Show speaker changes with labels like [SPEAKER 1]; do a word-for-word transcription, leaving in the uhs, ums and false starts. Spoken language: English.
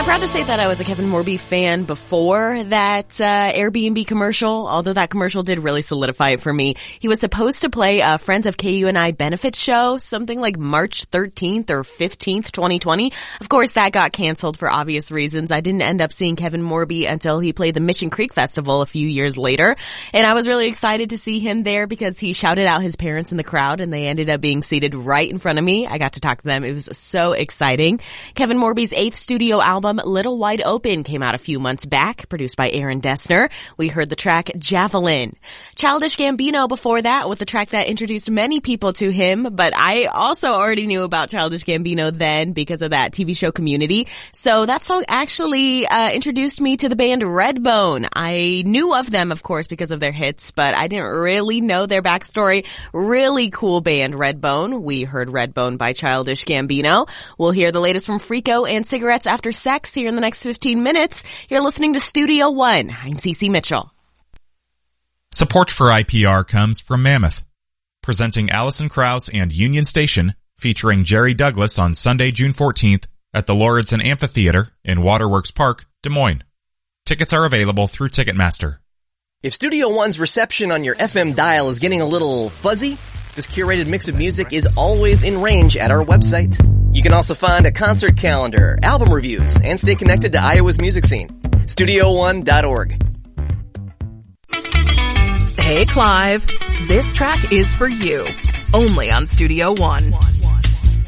[SPEAKER 1] proud to say that I was a Kevin Morby fan before that uh, Airbnb commercial, although that commercial did really solidify it for me. He was supposed to play a Friends of K U N I benefits show, something like March thirteenth or fifteenth, twenty twenty. Of course, that got canceled for obvious reasons. I didn't end up seeing Kevin Morby until he played the Mission Creek Festival a few years later, and I was really excited to see him there because he shouted out his parents in the crowd, and they ended up being seated right in front of me. I got to talk to them. It was so exciting. Kevin Morby's eighth studio album, Little Wide Open, came out a few months back, produced by Aaron Dessner. We heard the track Javelin. Childish Gambino before that with the track that introduced many people to him, but I also already knew about Childish Gambino then because of that T V show Community. So that song actually uh introduced me to the band Redbone. I knew of them, of course, because of their hits, but I didn't really know their backstory. Really cool band, Redbone. We heard Redbone by Childish Gambino. We'll hear the latest from Freako and Cigarettes After Sex here in the next fifteen minutes. You're listening to Studio One. I'm Cece Mitchell.
[SPEAKER 2] Support for I P R comes from Mammoth, presenting Alison Krauss and Union Station, featuring Jerry Douglas on Sunday, June fourteenth at the Lauridsen Amphitheater in Waterworks Park, Des Moines. Tickets are available through Ticketmaster.
[SPEAKER 3] If Studio One's reception on your F M dial is getting a little fuzzy, this curated mix of music is always in range at our website. You can also find a concert calendar, album reviews, and stay connected to Iowa's music scene. studio one dot org.
[SPEAKER 4] Hey, Clive. This track is for you. Only on Studio One.